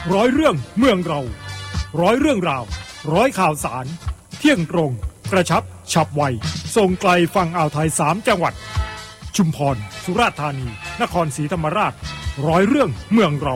ร้อยเรื่องเมืองเราร้อยเรื่องราวร้อยข่าวสารเที่ยงตรงกระชับฉับไวส่งไกลฝั่งอ่าวไทย3จังหวัดชุมพรสุราษฎร์ธานีนครศรีธรรมราชร้อยเรื่องเมืองเรา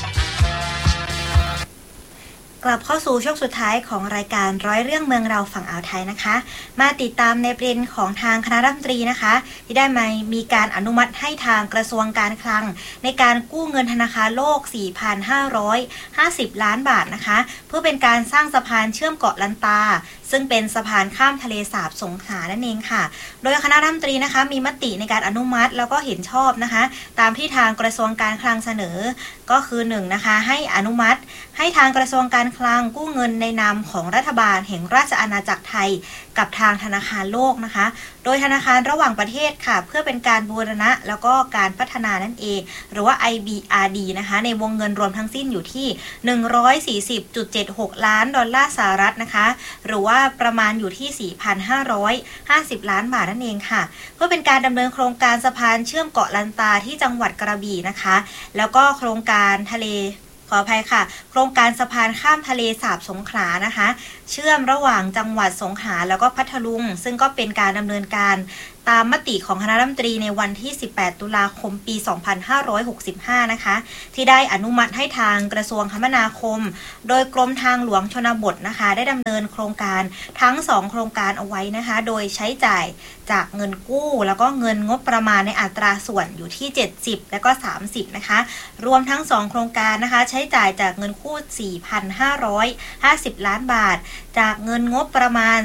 กลับเข้าสู่ช่วงสุดท้ายของรายการร้อยเรื่องเมืองเราฝั่งอ่าวไทยนะคะมาติดตามในประเด็นของทางคณะรัฐมนตรีนะคะที่ได้มีการอนุมัติให้ทางกระทรวงการคลังในการกู้เงินธนาคารโลก 4,550 ล้านบาทนะคะเพื่อเป็นการสร้างสะพานเชื่อมเกาะลันตาซึ่งเป็นสะพานข้ามทะเลสาบสงขลานั่นเองค่ะโดยคณะรัฐมนตรีนะคะมีมติในการอนุมัติแล้วก็เห็นชอบนะคะตามที่ทางกระทรวงการคลังเสนอก็คือ1นะคะให้อนุมัติให้ทางกระทรวงการคลังกู้เงินในนามของรัฐบาลแห่งราชอาณาจักรไทยกับทางธนาคารโลกนะคะโดยธนาคารระหว่างประเทศค่ะเพื่อเป็นการบูรณะแล้วก็การพัฒนานั่นเองหรือว่า IBRD นะคะในวงเงินรวมทั้งสิ้นอยู่ที่ 140.76 ล้านดอลลาร์สหรัฐนะคะหรือว่าประมาณอยู่ที่ 4,550 ล้านบาทนั่นเองค่ะเพื่อเป็นการดำเนินโครงการสะพานเชื่อมเกาะลันตาที่จังหวัดกระบี่นะคะแล้วก็โครงการทะเลขออภัยค่ะโครงการสะพานข้ามทะเลสาบสงขลานะคะเชื่อมระหว่างจังหวัดสงขลาแล้วก็พัทลุงซึ่งก็เป็นการดำเนินการตามมติของคณะรัฐมนตรีในวันที่18ตุลาคมปี2565นะคะที่ได้อนุมัติให้ทางกระทรวงคมนาคมโดยกรมทางหลวงชนบทนะคะได้ดำเนินโครงการทั้ง2โครงการเอาไว้นะคะโดยใช้จ่ายจากเงินกู้แล้วก็เงินงบประมาณในอัตราส่วนอยู่ที่70และก็30นะคะรวมทั้ง2โครงการนะคะใช้จ่ายจากเงินกู้ 4,550 ล้านบาทจากเงินงบประมาณ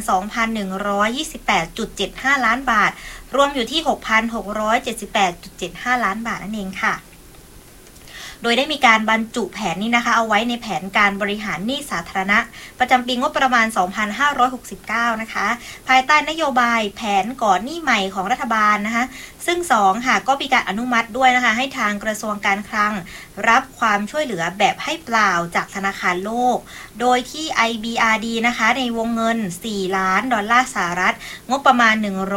2,128.75 ล้านบาทรวมอยู่ที่ 6,678.75 ล้านบาทนั่นเองค่ะโดยได้มีการบรรจุแผนนี้นะคะเอาไว้ในแผนการบริหารหนี้สาธารณะประจำปีงบประมาณ 2569 นะคะภายใต้นโยบายแผนก่อหนี้ใหม่ของรัฐบาลนะคะซึ่ง2ค่ะก็มีการอนุมัติด้วยนะคะให้ทางกระทรวงการคลังรับความช่วยเหลือแบบให้เปล่าจากธนาคารโลกโดยที่ IBRD นะคะในวงเงิน4ล้านดอลลาร์สหรัฐงบประมาณ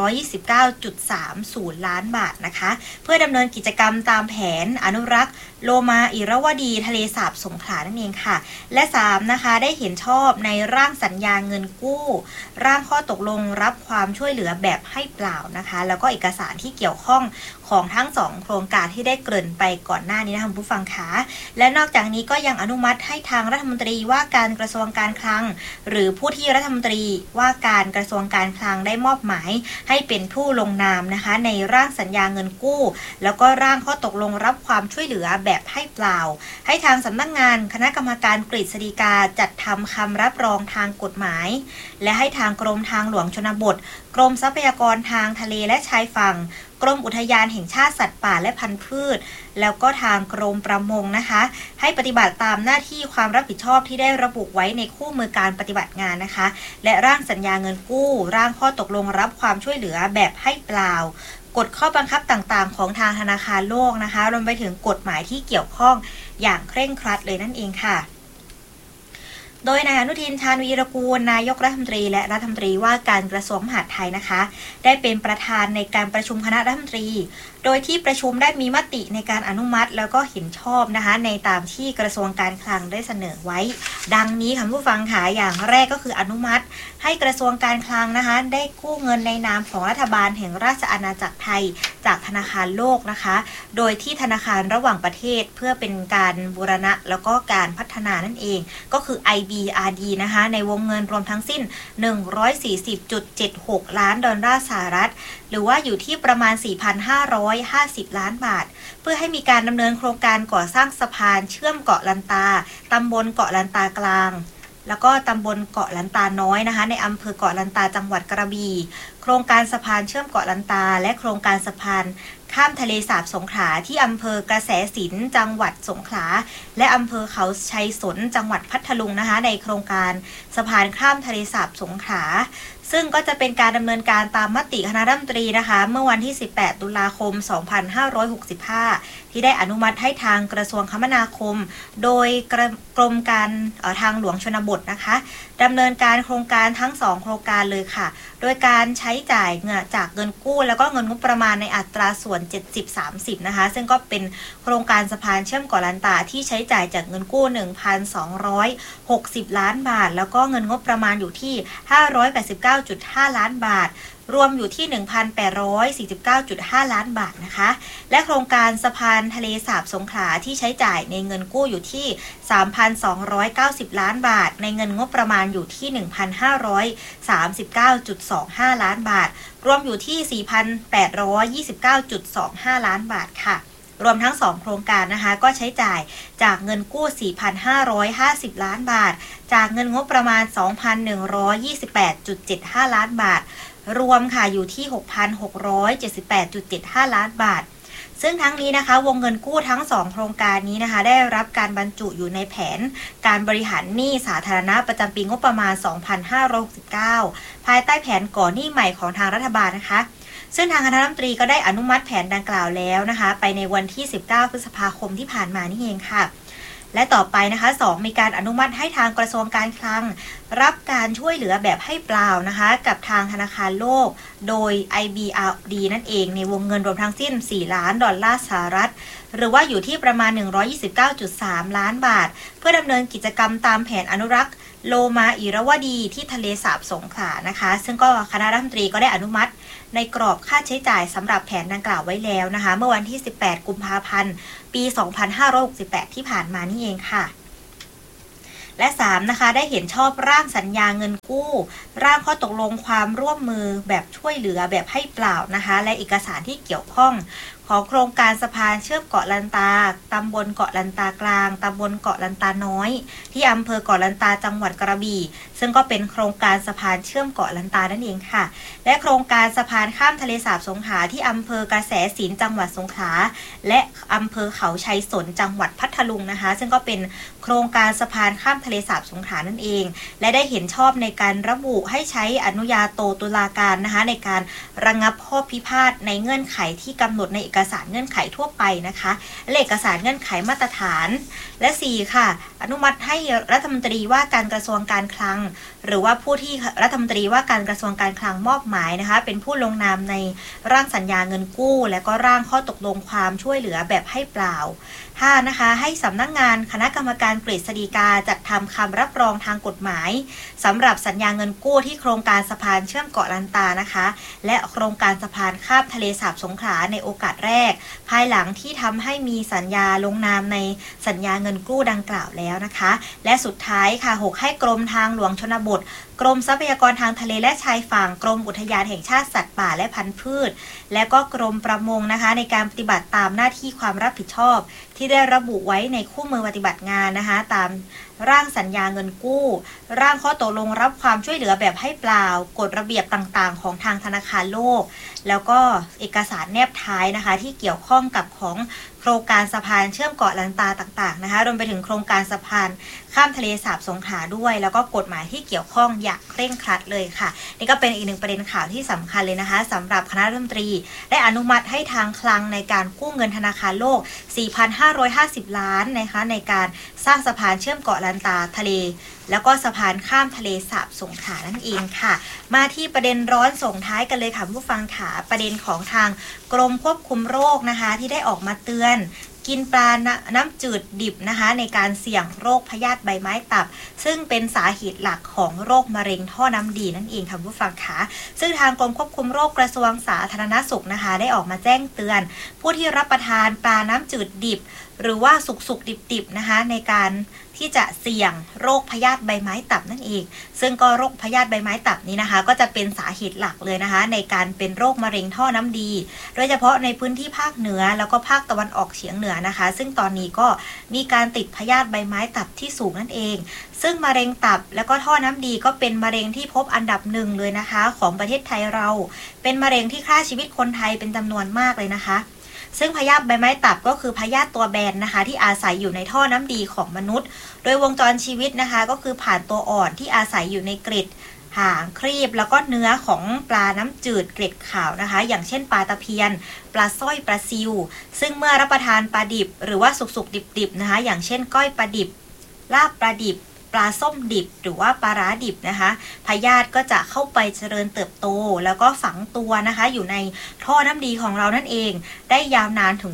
129.30 ล้านบาทนะคะเพื่อดำเนินกิจกรรมตามแผนอนุรักษ์โลมาอิรวดีทะเลสาบสงขลานั่นเองค่ะและ3นะคะได้เห็นชอบในร่างสัญญาเงินกู้ร่างข้อตกลงรับความช่วยเหลือแบบให้เปล่านะคะแล้วก็เอกสารที่เกี่ยวข้องของทั้ง2โครงการที่ได้เกริ่นไปก่อนหน้านี้นะคะผู้ฟังคะและนอกจากนี้ก็ยังอนุมัติให้ทางรัฐมนตรีว่าการกระทรวงการคลังหรือผู้ที่รัฐมนตรีว่าการกระทรวงการคลังได้มอบหมายให้เป็นผู้ลงนามนะคะในร่างสัญญาเงินกู้แล้วก็ร่างข้อตกลงรับความช่วยเหลือแบบให้เปล่าให้ทางสำนักงานคณะกรรมการกฤษฎีกาจัดทำคำรับรองทางกฎหมายและให้ทางกรมทางหลวงชนบทกรมทรัพยากรทางทะเลและชายฝั่งกรมอุทยานแห่งชาติสัตว์ป่าและพันธุ์พืชแล้วก็ทางกรมประมงนะคะให้ปฏิบัติตามหน้าที่ความรับผิดชอบที่ได้ระบุไว้ในคู่มือการปฏิบัติงานนะคะและร่างสัญญาเงินกู้ร่างข้อตกลงรับความช่วยเหลือแบบให้เปล่ากฎข้อบังคับต่างๆของทางธนาคารโลกนะคะรวมไปถึงกฎหมายที่เกี่ยวข้องอย่างเคร่งครัดเลยนั่นเองค่ะโดยนายอนุทินชาญวีรกูลนายกรัฐมนตรีและรัฐมนตรีว่าการกระทรวงมหาดไทยนะคะได้เป็นประธานในการประชุมคณะรัฐมนตรีโดยที่ประชุมได้มีมติในการอนุมัติแล้วก็เห็นชอบนะคะในตามที่กระทรวงการคลังได้เสนอไว้ดังนี้ค่ะผู้ฟังค่ะอย่างแรกก็คืออนุมัติให้กระทรวงการคลังนะคะได้กู้เงินในนามของรัฐบาลแห่งราชอาณาจักรไทยจากธนาคารโลกนะคะโดยที่ธนาคารระหว่างประเทศเพื่อเป็นการบูรณะแล้วก็การพัฒนานั่นเองก็คือ IBRD นะคะในวงเงินรวมทั้งสิ้น 140.76 ล้านดอลลาร์สหรัฐหรือว่าอยู่ที่ประมาณ 4,550 ล้านบาทเพื่อให้มีการดำเนินโครงการก่อสร้างสะพานเชื่อมเกาะลันตาตำบลเกาะลันตากลางแล้วก็ตำบลเกาะลันตาน้อยนะคะในอำเภอเกาะลันตาจังหวัดกระบี่โครงการสะพานเชื่อมเกาะลันตาและโครงการสะพานข้ามทะเลสาบสงขลาที่อำเภอกระแสสินจังหวัดสงขลาและอำเภอเขาชัยสนจังหวัดพัทลุงนะคะในโครงการสะพานข้ามทะเลสาบสงขลาซึ่งก็จะเป็นการดำเนินการตามมติคณะรัฐมนตรีนะคะเมื่อวันที่18ตุลาคม2565ที่ได้อนุมัติให้ทางกระทรวงคมนาคมโดยกรมการทางหลวงชนบทนะคะดำเนินการโครงการทั้ง2โครงการเลยค่ะโดยการใช้จ่ายจากเงินกู้แล้วก็เงินงบประมาณในอัตราส่วนวน70-30นะคะซึ่งก็เป็นโครงการสะพานเชื่อมเกาะลันตาที่ใช้จ่ายจากเงินกู้ 1,260 ล้านบาทแล้วก็เงินงบประมาณอยู่ที่ 589.5 ล้านบาทรวมอยู่ที่ 1,849.5 ล้านบาทนะคะและโครงการสะพานทะเลสาบสงขลาที่ใช้จ่ายในเงินกู้อยู่ที่ 3,290 ล้านบาทในเงินงบประมาณอยู่ที่ 1,539.25 ล้านบาทรวมอยู่ที่ 4,829.25 ล้านบาทค่ะรวมทั้ง2โครงการนะคะก็ใช้จ่ายจากเงินกู้ 4,550 ล้านบาทจากเงินงบประมาณ 2,128.75 ล้านบาทรวมค่ะอยู่ที่ 6,678.75 ล้านบาทซึ่งทั้งนี้นะคะวงเงินกู้ทั้ง2โครงการนี้นะคะได้รับการบรรจุอยู่ในแผนการบริหารหนี้สาธารณะประจำปีงบประมาณ 2569 ภายใต้แผนก่อหนี้ใหม่ของทางรัฐบาลนะคะซึ่งทางคณะรัฐมนตรีก็ได้อนุมัติแผนดังกล่าวแล้วนะคะไปในวันที่19 พฤษภาคมที่ผ่านมานี่เองค่ะและต่อไปนะคะ2มีการอนุมัติให้ทางกระทรวงการคลังรับการช่วยเหลือแบบให้เปล่านะคะกับทางธนาคารโลกโดย IBRD นั่นเองในวงเงินรวมทั้งสิ้น$4 ล้านหรือว่าอยู่ที่ประมาณ 129.3 ล้านบาทเพื่อดำเนินกิจกรรมตามแผนอนุรักษ์โลมาอิรวดีที่ทะเลสาบสงขลานะคะซึ่งก็คณะรัฐมนตรีก็ได้อนุมัติในกรอบค่าใช้จ่ายสำหรับแผนดังกล่าวไว้แล้วนะคะเมื่อวันที่18 กุมภาพันธ์ปี 2568 ที่ผ่านมานี่เองค่ะและ3นะคะได้เห็นชอบร่างสัญญาเงินกู้ร่างข้อตกลงความร่วมมือแบบช่วยเหลือแบบให้เปล่านะคะและเอกสารที่เกี่ยวข้องของโครงการสะพานเชื่อมเกาะลันตาตำบลเกาะลันตากลางตำบลเกาะลันตาน้อยที่อำเภอเกาะลันตาจังหวัดกระบี่ซึ่งก็เป็นโครงการสะพานเชื่อมเกาะลันตานั่นเองค่ะและโครงการสะพานข้ามทะเลสาบสงขลาที่อำเภอกระแสสินจังหวัดสงขลาและอำเภอเขาชัยสนจังหวัดพัทลุงนะคะซึ่งก็เป็นโครงการสะพานข้ามทะเลสาบสงขลานั่นเองและได้เห็นชอบในการระบุให้ใช้อนุญาโตตุลาการนะคะในการระงับข้อพิพาทในเงื่อนไขที่กำหนดในเอกสารเงื่อนไขทั่วไปนะคะและเอกสารเงื่อนไขมาตรฐานและ4ค่ะอนุมัติให้รัฐมนตรีว่าการกระทรวงการคลังหรือว่าผู้ที่รัฐมนตรีว่าการกระทรวงการคลังมอบหมายนะคะเป็นผู้ลงนามในร่างสัญญาเงินกู้และก็ร่างข้อตกลงความช่วยเหลือแบบให้เปล่า5นะคะให้สำนักงานคณะกรรมการกฤษฎีกาจัดทำคำรับรองทางกฎหมายสำหรับสัญญาเงินกู้ที่โครงการสะพานเชื่อมเกาะลันตานะคะและโครงการสะพานข้ามทะเลสาบสงขลาในโอกาสแรกภายหลังที่ทำให้มีสัญญาลงนามในสัญญาเงินกู้ดังกล่าวแล้วนะคะและสุดท้ายค่ะ6ให้กรมทางหลวงชนบทกรมทรัพยากรทางทะเลและชายฝั่งกรมอุทยานแห่งชาติสัตว์ป่าและพันธุ์พืชและก็กรมประมงนะคะในการปฏิบัติตามหน้าที่ความรับผิดชอบที่ได้ระบุไว้ในคู่มือปฏิบัติงานนะคะตามร่างสัญญาเงินกู้ร่างข้อตกลงรับความช่วยเหลือแบบให้เปล่ากฎระเบียบต่างๆของทางธนาคารโลกแล้วก็เอกสารแนบท้ายนะคะที่เกี่ยวข้องกับของโครงการสะพานเชื่อมเกาะลันตาต่างๆนะคะรวมไปถึงโครงการสะพานข้ามทะเลสาบสงขลาด้วยแล้วก็กฎหมายที่เกี่ยวข้องอย่างเคร่งครัดเลยค่ะนี่ก็เป็นอีกหนึ่งประเด็นข่าวที่สำคัญเลยนะคะสำหรับคณะรัฐมนตรีได้อนุมัติให้ทางคลังในการกู้เงินธนาคารโลก 4,550 ล้านนะคะในการสร้างสะพานเชื่อมเกาะลันตาทะเลแล้วก็สะพานข้ามทะเลสาบสงขลานั่นเองค่ะมาที่ประเด็นร้อนส่งท้ายกันเลยค่ะผู้ฟังค่ะประเด็นของทางกรมควบคุมโรคนะคะที่ได้ออกมาเตือนกินปลาน้ำจืดดิบนะคะในการเสี่ยงโรคพยาธิใบไม้ตับซึ่งเป็นสาเหตุหลักของโรคมะเร็งท่อน้ำดีนั่นเองค่ะผู้ฟังค่ะซึ่งทางกรมควบคุมโรคกระทรวงสาธารณสุขนะคะได้ออกมาแจ้งเตือนผู้ที่รับประทานปลาน้ำจืดดิบหรือว่าสุกดิบๆนะคะในการที่จะเสี่ยงโรคพยาธิใบไม้ตับนั่นเองซึ่งก็โรคพยาธิใบไม้ตับนี้นะคะก็จะเป็นสาเหตุหลักเลยนะคะในการเป็นโรคมะเร็งท่อน้ำดีโดยเฉพาะในพื้นที่ภาคเหนือแล้วก็ภาคตะวันออกเฉียงเหนือนะคะซึ่งตอนนี้ก็มีการติดพยาธิใบไม้ตับที่สูงนั่นเองซึ่งมะเร็งตับแล้วก็ท่อน้ำดีก็เป็นมะเร็งที่พบอันดับหนึ่งเลยนะคะของประเทศไทยเราเป็นมะเร็งที่ฆ่าชีวิตคนไทยเป็นจำนวนมากเลยนะคะซึ่งพยาธิใบไม้ตับก็คือพยาธิตัวแบนนะคะที่อาศัยอยู่ในท่อน้ำดีของมนุษย์โดยวงจรชีวิตนะคะก็คือผ่านตัวอ่อนที่อาศัยอยู่ในเกล็ดหางครีบแล้วก็เนื้อของปลาน้ำจืดเกล็ดขาวนะคะอย่างเช่นปลาตะเพียนปลาสร้อยปลาซิวซึ่งเมื่อรับประทานปลาดิบหรือว่าสุกๆดิบๆนะคะอย่างเช่นก้อยปลาดิบลาบปลาดิบปลาส้มดิบหรือว่าปลาร้าดิบนะคะพยาธิก็จะเข้าไปเจริญเติบโตแล้วก็ฝังตัวนะคะอยู่ในท่อน้ำดีของเรานั่นเองได้ยาวนานถึง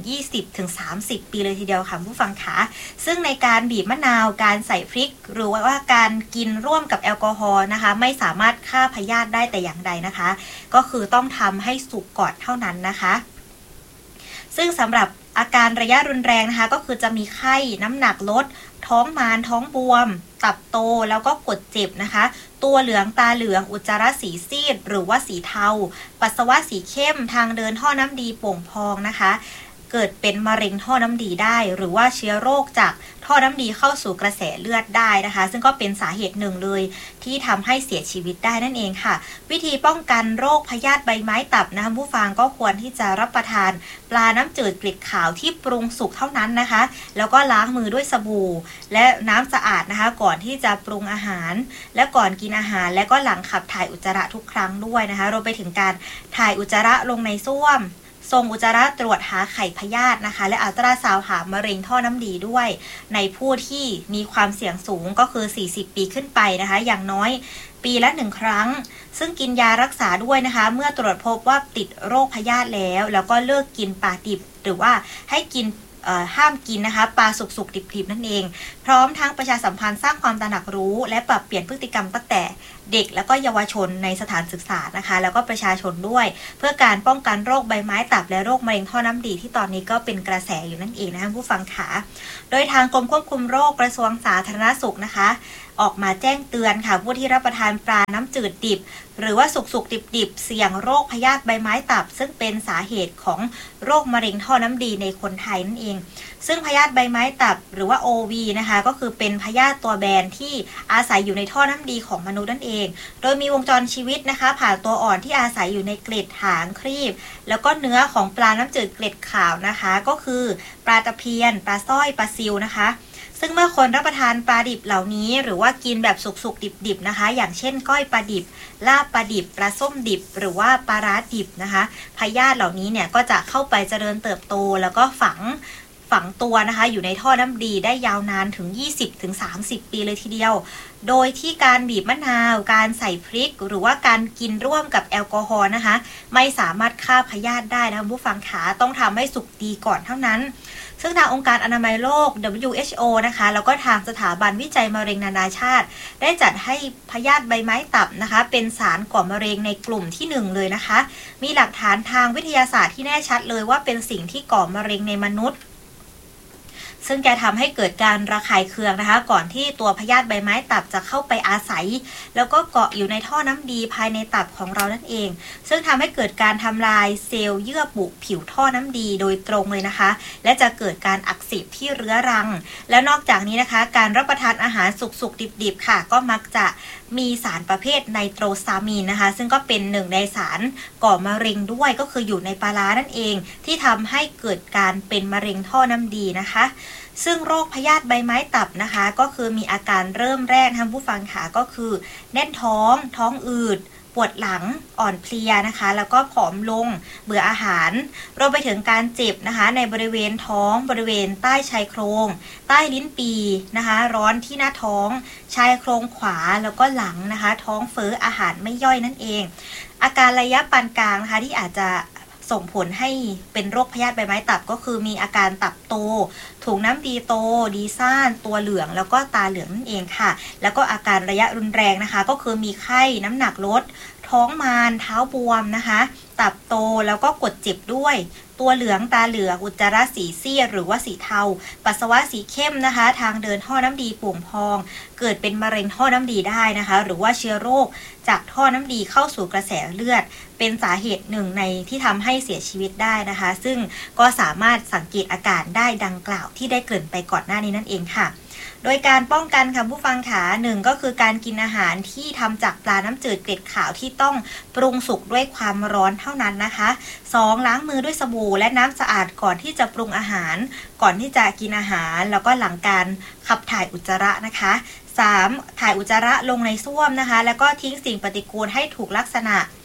20-30 ปีเลยทีเดียวค่ะผู้ฟังคะซึ่งในการบีบมะนาวการใส่พริกหรือว่าการกินร่วมกับแอลกอฮอล์นะคะไม่สามารถฆ่าพยาธิได้แต่อย่างใดนะคะก็คือต้องทำให้สุกก่อนเท่านั้นนะคะซึ่งสำหรับอาการระยะรุนแรงนะคะก็คือจะมีไข้น้ำหนักลดท้องมานท้องบวมตับโตแล้วก็กดเจ็บนะคะตัวเหลืองตาเหลืองอุจจาระสีซีดหรือว่าสีเทาปัสสาวะสีเข้มทางเดินท่อน้ำดีโป่งพองนะคะเกิดเป็นมะเร็งท่อน้ำดีได้หรือว่าเชื้อโรคจากท่อน้ำดีเข้าสู่กระแสเลือดได้นะคะซึ่งก็เป็นสาเหตุหนึ่งเลยที่ทำให้เสียชีวิตได้นั่นเองค่ะวิธีป้องกันโรคพยาธิใบไม้ตับนะคะผู้ฟังก็ควรที่จะรับประทานปลาน้ำจืดเกล็ดขาวที่ปรุงสุกเท่านั้นนะคะแล้วก็ล้างมือด้วยสบู่และน้ำสะอาดนะคะก่อนที่จะปรุงอาหารและก่อนกินอาหารและก็หลังขับถ่ายอุจจาระทุกครั้งด้วยนะคะรวมไปถึงการถ่ายอุจจาระลงในส้วมส่งอุจจาระตรวจหาไข่พยาธินะคะและอัลตราซาวด์หามะเร็งท่อน้ำดีด้วยในผู้ที่มีความเสี่ยงสูงก็คือ40ปีขึ้นไปนะคะอย่างน้อยปีละ1ครั้งซึ่งกินยารักษาด้วยนะคะเมื่อตรวจพบว่าติดโรคพยาธิแล้วก็เลิกกินปลาดิบหรือว่าให้กินห้ามกินนะคะปลาสุกๆดิบๆนั่นเองพร้อมทั้งประชาสัมพันธ์สร้างความตระหนักรู้และปรับเปลี่ยนพฤติกรรมตั้งแต่เด็กและก็เยาวชนในสถานศึกษานะคะแล้วก็ประชาชนด้วยเพื่อการป้องกันโรคใบไม้ตับและโรคมะเร็งท่อน้ำดีที่ตอนนี้ก็เป็นกระแสอยู่นั่นเองนะคะผู้ฟังขาโดยทางกรมควบคุมโรคกระทรวงสาธารณสุขนะคะออกมาแจ้งเตือนค่ะผู้ที่รับประทานปลาน้ำจืดดิบหรือว่าสุกๆดิบๆเสี่ยงโรคพยาธิใบไม้ตับซึ่งเป็นสาเหตุของโรคมะเร็งท่อน้ำดีในคนไทยนั่นเองซึ่งพยาธิใบไม้ตับหรือว่า OV นะคะก็คือเป็นพยาธิตัวแบนที่อาศัยอยู่ในท่อน้ำดีของมนุษย์นั่นเองโดยมีวงจรชีวิตนะคะผ่านตัวอ่อนที่อาศัยอยู่ในเกล็ดหางครีบแล้วก็เนื้อของปลาน้ำจืดเกล็ดขาวนะคะก็คือปลาตะเพียนปลาสร้อยปลาซิวนะคะซึ่งเมื่อคนรับประทานปลาดิบเหล่านี้หรือว่ากินแบบสุกๆดิบๆนะคะอย่างเช่นก้อยปลาดิบลาบปลาดิบปลาส้มดิบหรือว่าปลาร้าดิบนะคะพยาธิเหล่านี้เนี่ยก็จะเข้าไปเจริญเติบโตแล้วก็ฝังตัวนะคะอยู่ในท่อน้ำดีได้ยาวนานถึง 20-30 ปีเลยทีเดียวโดยที่การบีบมะนาวการใส่พริกหรือว่าการกินร่วมกับแอลกอฮอล์นะคะไม่สามารถฆ่าพยาธิได้นะผู้ฟังขาต้องทำให้สุกดีก่อนเท่านั้นซึ่งทางองค์การอนามัยโลก WHO นะคะแล้วก็ทางสถาบันวิจัยมะเร็งนานาชาติได้จัดให้พยาธิใบไม้ตับนะคะเป็นสารก่อมะเร็งในกลุ่มที่1เลยนะคะมีหลักฐานทางวิทยาศาสตร์ที่แน่ชัดเลยว่าเป็นสิ่งที่ก่อมะเร็งในมนุษย์ซึ่งจะทำให้เกิดการระคายเคืองนะคะก่อนที่ตัวพยาธิใบไม้ตับจะเข้าไปอาศัยแล้วก็เกาะอยู่ในท่อน้ำดีภายในตับของเรานั่นเองซึ่งทำให้เกิดการทำลายเซลล์เยื่อบุผิวท่อน้ำดีโดยตรงเลยนะคะและจะเกิดการอักเสบที่เรื้อรังแล้วนอกจากนี้นะคะการรับประทานอาหารสุกๆดิบๆค่ะก็มักจะมีสารประเภทไนโตรซามีนนะคะซึ่งก็เป็นหนึ่งในสารก่อมะเร็งด้วยก็คืออยู่ในปลาร้านั่นเองที่ทำให้เกิดการเป็นมะเร็งท่อน้ำดีนะคะซึ่งโรคพยาธิใบไม้ตับนะคะก็คือมีอาการเริ่มแรกท่านผู้ฟังค่ะก็คือแน่นท้องอืดปวดหลังอ่อนเพลียนะคะแล้วก็ผอมลงเบื่ออาหารรวมไปถึงการเจ็บนะคะในบริเวณท้องบริเวณใต้ชายโครงใต้ลิ้นปีนะคะร้อนที่หน้าท้องชายโครงขวาแล้วก็หลังนะคะท้องเฟ้ออาหารไม่ย่อยนั่นเองอาการระยะปานกลางนะคะที่อาจจะส่งผลให้เป็นโรคพยาธิใบไม้ตับก็คือมีอาการตับโตถุงน้ำดีโตดีซ่านตัวเหลืองแล้วก็ตาเหลืองนั่นเองค่ะแล้วก็อาการระยะรุนแรงนะคะก็คือมีไข้น้ำหนักลดท้องมานเท้าบวมนะคะตับโตแล้วก็กดเจ็บด้วยตัวเหลืองตาเหลืองอุจจาระสีซีดหรือว่าสีเทาปัสสาวะสีเข้มนะคะทางเดินท่อน้ำดีป่วงพองเกิดเป็นมะเร็งท่อน้ำดีได้นะคะหรือว่าเชื้อโรคจากท่อน้ำดีเข้าสู่กระแสเลือดเป็นสาเหตุหนึ่งในที่ทำให้เสียชีวิตได้นะคะซึ่งก็สามารถสังเกตอาการได้ดังกล่าวที่ได้เกริ่นไปก่อนหน้านี้นั่นเองค่ะโดยการป้องกันค่ะผู้ฟังขา1ก็คือการกินอาหารที่ทำจากปลาน้ำจืดเกล็ดขาวที่ต้องปรุงสุกด้วยความร้อนเท่านั้นนะคะ2ล้างมือด้วยสบู่และน้ำสะอาดก่อนที่จะปรุงอาหารก่อนที่จะกินอาหารแล้วก็หลังการขับถ่ายอุจจาระนะคะ3ถ่ายอุจจาระลงในส้วมนะคะแล้วก็ทิ้งสิ่งปฏิกูลให้ถูกลักษณะ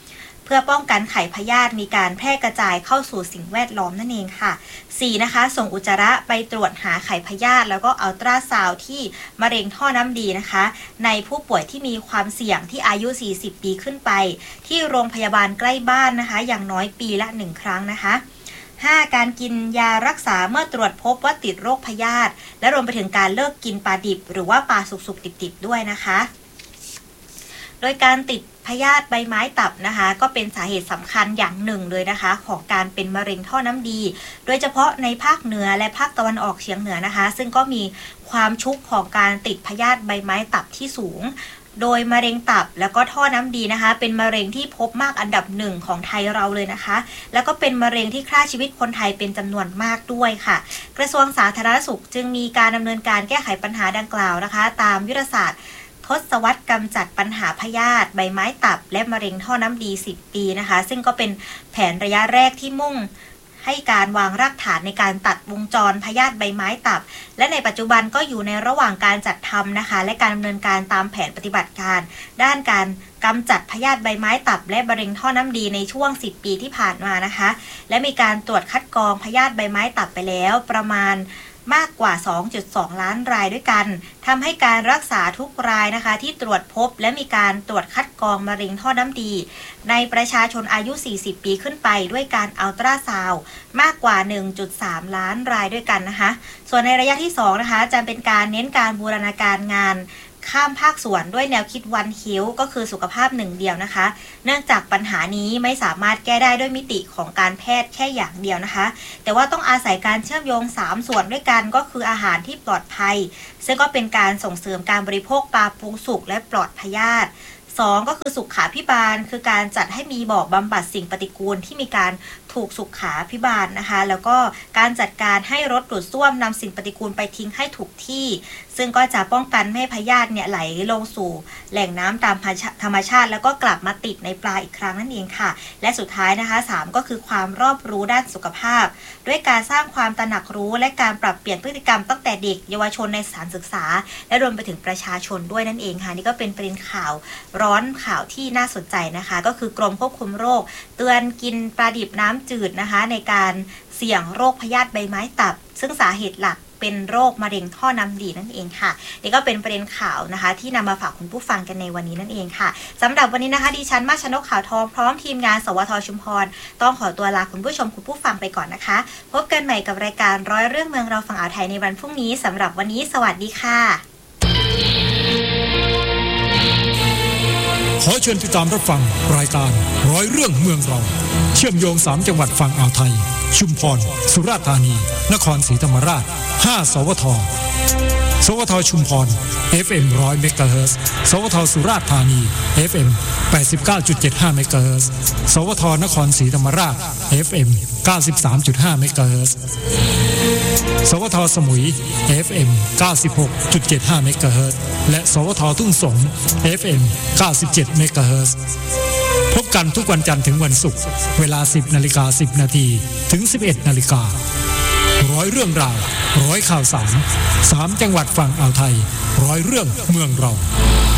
เพื่อป้องกันไข้พยาธิมีการแพร่กระจายเข้าสู่สิ่งแวดล้อมนั่นเองค่ะ4นะคะส่งอุจจาระไปตรวจหาไข้พยาธิแล้วก็อัลตราซาวด์ที่มะเร็งท่อน้ำดีนะคะในผู้ป่วยที่มีความเสี่ยงที่อายุ40ปีขึ้นไปที่โรงพยาบาลใกล้บ้านนะคะอย่างน้อยปีละ1ครั้งนะคะ5การกินยารักษาเมื่อตรวจพบว่าติดโรคพยาธิและรวมไปถึงการเลิกกินปลาดิบหรือว่าปลาสุกๆดิบๆด้วยนะคะโดยการติดพยาธิใบไม้ตับนะคะก็เป็นสาเหตุสำคัญอย่างหนึ่งเลยนะคะของการเป็นมะเร็งท่อน้ำดีโดยเฉพาะในภาคเหนือและภาคตะวันออกเฉียงเหนือนะคะซึ่งก็มีความชุกของการติดพยาธิใบไม้ตับที่สูงโดยมะเร็งตับแล้วก็ท่อน้ำดีนะคะเป็นมะเร็งที่พบมากอันดับหนึ่งของไทยเราเลยนะคะแล้วก็เป็นมะเร็งที่ฆ่าชีวิตคนไทยเป็นจำนวนมากด้วยค่ะกระทรวงสาธารณสุขจึงมีการดำเนินการแก้ไขปัญหาดังกล่าวนะคะตามยุทธศาสตร์ทศวรรษกำจัดปัญหาพยาธิใบไม้ตับและมะเร็งท่อน้ำดี10ปีนะคะซึ่งก็เป็นแผนระยะแรกที่มุ่งให้การวางรากฐานในการตัดวงจรพยาธิใบไม้ตับและในปัจจุบันก็อยู่ในระหว่างการจัดทำนะคะและการดำเนินการตามแผนปฏิบัติการด้านการกำจัดพยาธิใบไม้ตับและมะเร็งท่อน้ำดีในช่วง10ปีที่ผ่านมานะคะและมีการตรวจคัดกรองพยาธิใบไม้ตับไปแล้วประมาณมากกว่า 2.2 ล้านรายด้วยกันทำให้การรักษาทุกรายนะคะที่ตรวจพบและมีการตรวจคัดกรองมะเร็งท่อน้ำดีในประชาชนอายุ40ปีขึ้นไปด้วยการอัลตราซาวด์มากกว่า 1.3 ล้านรายด้วยกันนะคะส่วนในระยะที่2นะคะจะเป็นการเน้นการบูรณาการงานข้ามภาคส่วนด้วยแนวคิด One Health ก็คือสุขภาพหนึ่งเดียวนะคะเนื่องจากปัญหานี้ไม่สามารถแก้ได้ด้วยมิติของการแพทย์แค่อย่างเดียวนะคะแต่ว่าต้องอาศัยการเชื่อมโยง3ส่วนด้วยกันก็คืออาหารที่ปลอดภัยซึ่งก็เป็นการส่งเสริมการบริโภคปลาปรุงสุกและปลอดพยาธิ2ก็คือสุขาภิบาลคือการจัดให้มีบ่อบำบัดสิ่งปฏิกูลที่มีการถูกสุขาภิบาลนะคะแล้วก็การจัดการให้รถดูดซ่วมนำสิ่งปฏิกูลไปทิ้งให้ถูกที่ซึ่งก็จะป้องกันไม่ให้พยาธิเนี่ยไหลลงสู่แหล่งน้ำตามธรรมชาติแล้วก็กลับมาติดในปลาอีกครั้งนั่นเองค่ะและสุดท้ายนะคะ3ก็คือความรอบรู้ด้านสุขภาพด้วยการสร้างความตระหนักรู้และการปรับเปลี่ยนพฤติกรรมตั้งแต่เด็กเยาวชนในสถานศึกษาและรวมไปถึงประชาชนด้วยนั่นเองค่ะนี่ก็เป็นประเด็นข่าวร้อนข่าวที่น่าสนใจนะคะก็คือกรมควบคุมโรคเตือนกินปลาดิบน้ำจืดนะคะในการเสี่ยงโรคพยาธิใบไม้ตับซึ่งสาเหตุหลักเป็นโรคมะเร็งท่อน้ำดีนั่นเองค่ะนี่ก็เป็นประเด็นข่าวนะคะที่นำมาฝากคุณผู้ฟังกันในวันนี้นั่นเองค่ะสำหรับวันนี้นะคะดิฉันมาชนกขาวทองพร้อมทีมงานสวทชุมพรต้องขอตัวลาคุณผู้ชมคุณผู้ฟังไปก่อนนะคะพบกันใหม่กับรายการร้อยเรื่องเมืองเราฝั่งอ่าวไทยในวันพรุ่งนี้สำหรับวันนี้สวัสดีค่ะขอเชิญติดตามรับฟังรายการร้อยเรื่องเมืองเราเชื่อมโยง3จังหวัดฝั่งอ่าวไทยชุมพรสุราษฎร์ธานีนครศรีธรรมราช5สวทสวทชุมพร FM 100 เมกะเฮิรตซ์สวทสุราษฎร์ธานี FM 89.75 เมกะเฮิรตซ์สวทนครศรีธรรมราช FM 93.5 เมกะเฮิรตซ์สวทสมุย FM 96.75 เมกะเฮิรตซ์และสวททุ่งสง FM 97 เมกะเฮิรตซ์พบกันทุกวันจันทร์ถึงวันศุกร์เวลา 10:10 น.ถึง 11:00 น.ร้อยเรื่องราวร้อยข่าวสาร3จังหวัดฝั่งอ่าวไทยร้อยเรื่องเมืองเรา